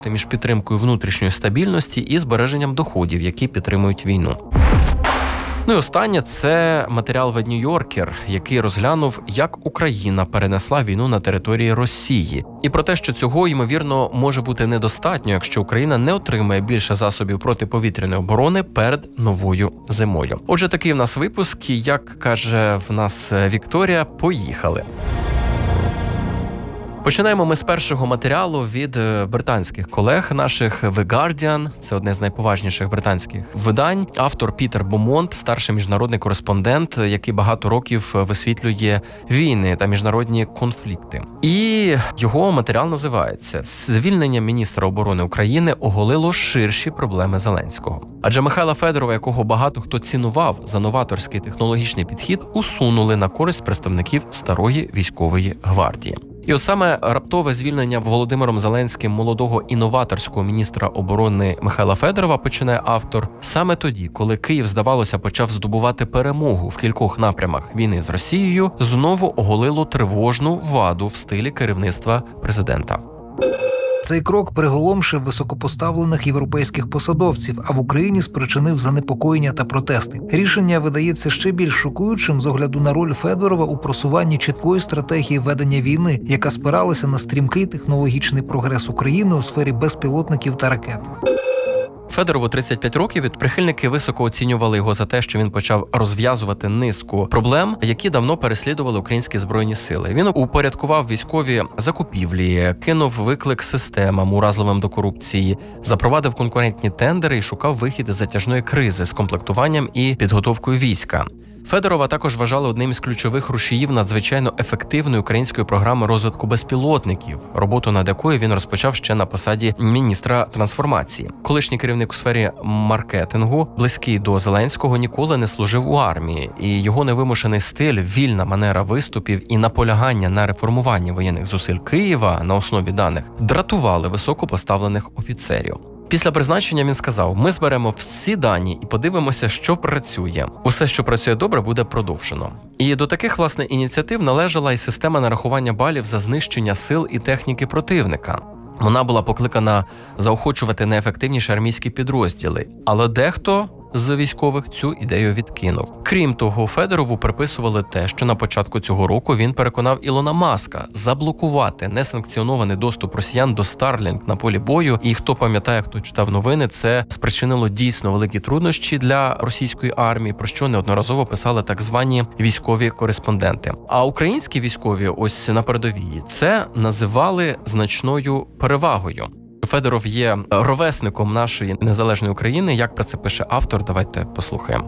між підтримкою внутрішньої стабільності і збереженням доходів, які підтримують війну. Ну і останнє – це матеріал The New Yorker, який розглянув, як Україна перенесла війну на території Росії. І про те, що цього, ймовірно, може бути недостатньо, якщо Україна не отримає більше засобів протиповітряної оборони перед новою зимою. Отже, такий в нас випуск, і, як каже в нас Вікторія, поїхали. Починаємо ми з першого матеріалу від британських колег наших The Guardian. Це одне з найповажніших британських видань. Автор Пітер Бомонт, старший міжнародний кореспондент, який багато років висвітлює війни та міжнародні конфлікти. І його матеріал називається «Звільнення міністра оборони України оголило ширші проблеми Зеленського». Адже Михайла Федорова, якого багато хто цінував за новаторський технологічний підхід, усунули на користь представників старої військової гвардії. І от саме раптове звільнення Володимиром Зеленським молодого інноваторського міністра оборони Михайла Федорова, починає автор, саме тоді, коли Київ, здавалося, почав здобувати перемогу в кількох напрямах війни з Росією, знову оголило тривожну ваду в стилі керівництва президента. Цей крок приголомшив високопоставлених європейських посадовців, а в Україні спричинив занепокоєння та протести. Рішення видається ще більш шокуючим з огляду на роль Федорова у просуванні чіткої стратегії ведення війни, яка спиралася на стрімкий технологічний прогрес України у сфері безпілотників та ракет. Федорову 35 років, і прихильники високо оцінювали його за те, що він почав розв'язувати низку проблем, які давно переслідували українські збройні сили. Він упорядкував військові закупівлі, кинув виклик системам, уразливим до корупції, запровадив конкурентні тендери і шукав вихід із затяжної кризи з комплектуванням і підготовкою війська. Федорова також вважали одним із ключових рушіїв надзвичайно ефективної української програми розвитку безпілотників, роботу над якою він розпочав ще на посаді міністра трансформації. Колишній керівник у сфері маркетингу, близький до Зеленського, ніколи не служив у армії, і його невимушений стиль, вільна манера виступів і наполягання на реформуванні воєнних зусиль Києва на основі даних дратували високопоставлених офіцерів. Після призначення він сказав: «Ми зберемо всі дані і подивимося, що працює. Усе, що працює добре, буде продовжено». І до таких, власне, ініціатив належала і система нарахування балів за знищення сил і техніки противника. Вона була покликана заохочувати найефективніші армійські підрозділи, але дехто з військових цю ідею відкинув. Крім того, Федорову приписували те, що на початку цього року він переконав Ілона Маска заблокувати несанкціонований доступ росіян до Starlink на полі бою. І хто пам'ятає, хто читав новини, це спричинило дійсно великі труднощі для російської армії, про що неодноразово писали так звані військові кореспонденти. А українські військові ось на передовій це називали значною перевагою. Федоров є ровесником нашої незалежної України. Як про це пише автор? Давайте послухаємо.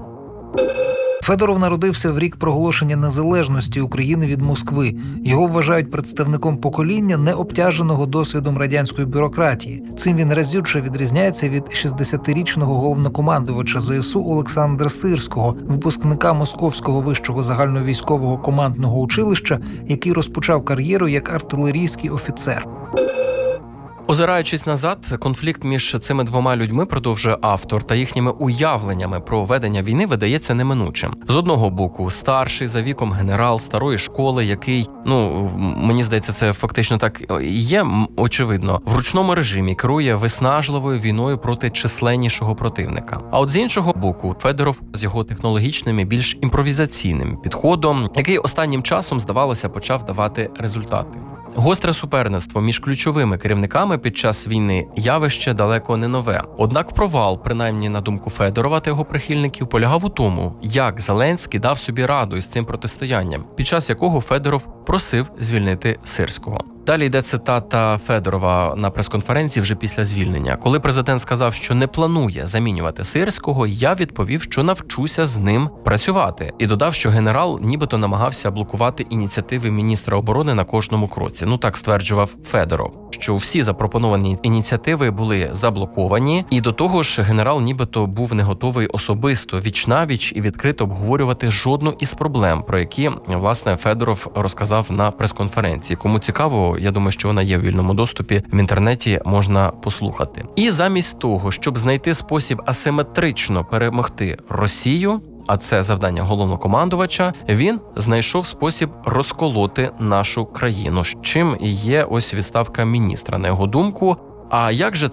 Федоров народився в рік проголошення незалежності України від Москви. Його вважають представником покоління, не обтяженого досвідом радянської бюрократії. Цим він разюче відрізняється від 60-річного головнокомандувача ЗСУ Олександра Сирського, випускника Московського вищого загальновійськового командного училища, який розпочав кар'єру як артилерійський офіцер. Озираючись назад, конфлікт між цими двома людьми, продовжує автор, та їхніми уявленнями про ведення війни видається неминучим. З одного боку, старший за віком генерал старої школи, який, мені здається, це фактично так і є, очевидно, в ручному режимі керує виснажливою війною проти численнішого противника. А от з іншого боку, Федоров з його технологічним і більш імпровізаційним підходом, який останнім часом, здавалося, почав давати результати. Гостре суперництво між ключовими керівниками під час війни явище далеко не нове. Однак провал, принаймні на думку Федорова та його прихильників, полягав у тому, як Зеленський дав собі раду із цим протистоянням, під час якого Федоров просив звільнити Сирського. Далі йде цитата Федорова на прес-конференції вже після звільнення. Коли президент сказав, що не планує замінювати Сирського, я відповів, що навчуся з ним працювати. І додав, що генерал нібито намагався блокувати ініціативи міністра оборони на кожному кроці. Так стверджував Федоров, що всі запропоновані ініціативи були заблоковані, і до того ж генерал нібито був не готовий особисто віч-навіч і відкрито обговорювати жодну із проблем, про які, власне, Федоров розказав на прес-конференції. Кому цікаво, я думаю, що вона є в вільному доступі, в інтернеті можна послухати. І замість того, щоб знайти спосіб асиметрично перемогти Росію, а це завдання головнокомандувача, він знайшов спосіб розколоти нашу країну, з чим і є ось відставка міністра. На його думку, А як же